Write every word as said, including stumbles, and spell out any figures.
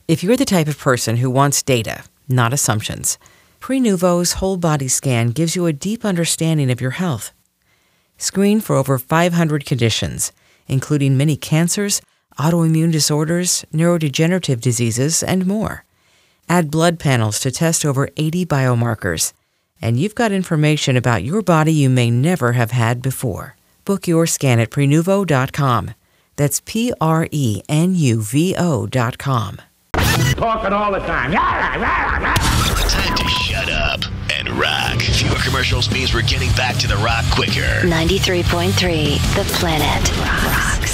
If you're the type of person who wants data, not assumptions, Prenuvo's whole body scan gives you a deep understanding of your health. Screen for over five hundred conditions, including many cancers, autoimmune disorders, neurodegenerative diseases, and more. Add blood panels to test over eighty biomarkers, and you've got information about your body you may never have had before. Book your scan at Prenuvo dot com. That's P R E N U V O dot com. Talking all the time. Time to shut up and rock. Fewer commercials means we're getting back to the rock quicker. ninety-three point three, The Planet Rock.